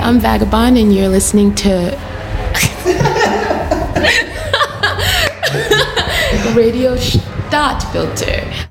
I'm Vagabond, and you're listening to Radio Stadtfilter.